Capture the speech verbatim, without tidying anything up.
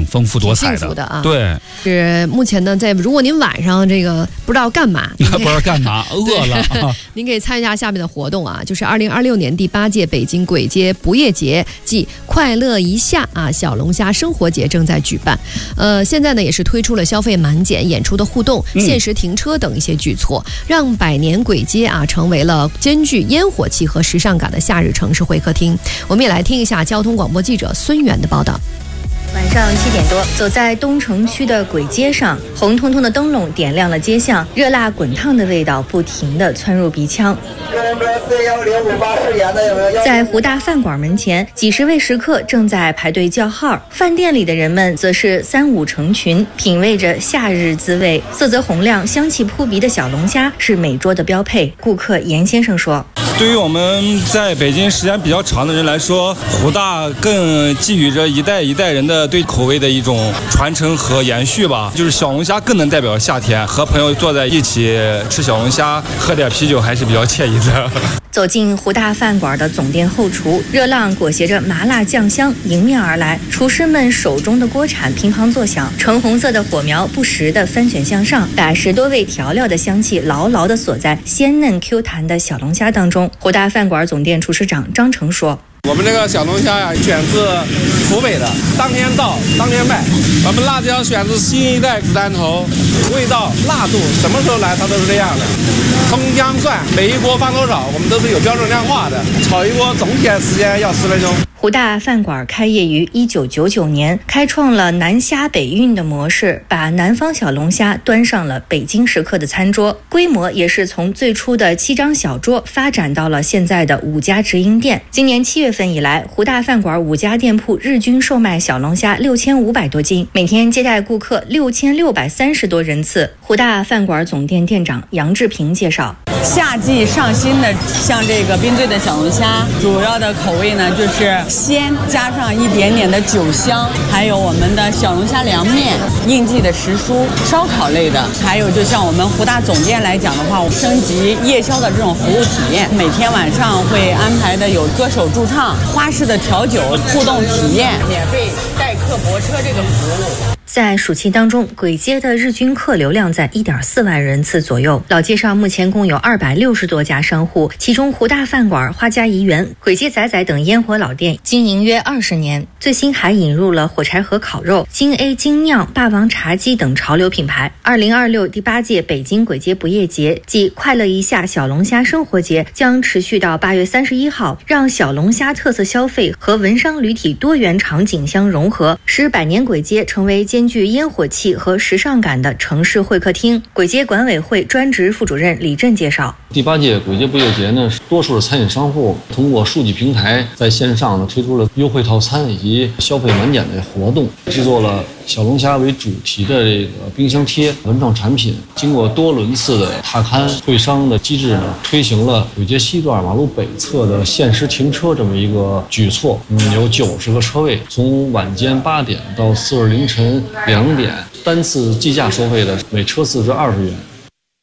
丰富多彩的。 幸福的啊， 对， 是目前呢，在如果您晚上这个不知道干嘛， 不知道干嘛，饿了，啊、 您可以参与一下下面的活动啊，就是二零二六年第八届北京簋街不夜节暨快乐一下啊小龙虾生活节正在举办。呃，现在呢也是推出了消费满减、演出的互动、限时停车等一些举措，嗯、让百年簋街啊成为了兼具烟火气和时尚感的夏日城市会客厅。我们也来听一下交通广播记者孙源的报道。 晚上七点多，走在东城区的簋街上，红彤彤的灯笼点亮了街巷，热辣滚烫的味道不停地窜入鼻腔。在湖大饭馆门前，几十位食客正在排队叫号，饭店里的人们则是三五成群，品味着夏日滋味。色泽红亮、香气扑鼻的小龙虾是每桌的标配。顾客严先生说：“ 对于我们在北京时间比较长的人来说，湖大更寄予着一代一代人的对口味的一种传承和延续吧。就是小龙虾更能代表夏天，和朋友坐在一起吃小龙虾，喝点啤酒还是比较惬意的。” 走进湖大饭馆的总店后厨，热浪裹挟着麻辣酱香迎面而来，厨师们手中的锅铲乒乓作响，橙红色的火苗不时地翻卷向上，把十多味调料的香气牢牢地锁在鲜嫩 Q 弹的小龙虾当中。湖大饭馆总店厨师长张成说：“ 我们这个小龙虾呀，选自湖北的，当天到当天卖。我们辣椒选自新一代子弹头，味道辣度什么时候来它都是这样的。葱姜蒜每一锅放多少，我们都是有标准量化的。炒一锅总体时间要十分钟。” 湖大饭馆开业于一九九九年，开创了南虾北运的模式，把南方小龙虾端上了北京食客的餐桌，规模也是从最初的七张小桌发展到了现在的五家直营店。今年七月份以来，湖大饭馆五家店铺日均售卖小龙虾六千五百多斤，每天接待顾客六千六百三十多人次。湖大饭馆总店店长杨志平介绍： 夏季上新的像这个冰醉的小龙虾，主要的口味呢就是鲜加上一点点的酒香，还有我们的小龙虾凉面、应季的时蔬、烧烤类的，还有就像我们湖大总店来讲的话，升级夜宵的这种服务体验，每天晚上会安排的有歌手驻唱、花式的调酒、互动体验、免费代客泊车这个服务。 在暑期当中，簋街的日均客流量在 一点四万人次左右。老街上目前共有二百六十多家商户，其中湖大饭馆、花家怡园、簋街仔仔等烟火老店经营约二十年。最新还引入了火柴盒烤肉、金 A 精酿、霸王茶鸡等潮流品牌。二零二六第八届北京簋街不夜节暨快乐一下小龙虾生活节将持续到八月三十一号，让小龙虾特色消费和文商旅体多元场景相融合，使百年簋街成为兼具烟火气和时尚感的城市会客厅。簋街管委会专职副主任李振介绍： 第八届簋街不夜节呢，多数的餐饮商户通过数据平台在线上呢推出了优惠套餐以及消费满减的活动，制作了小龙虾为主题的这个冰箱贴文创产品。经过多轮次的踏勘会商的机制呢，推行了簋街西段马路北侧的限时停车这么一个举措。嗯，有九十个车位，从晚间八点到次日凌晨两点，单次计价收费的每车次是二十元。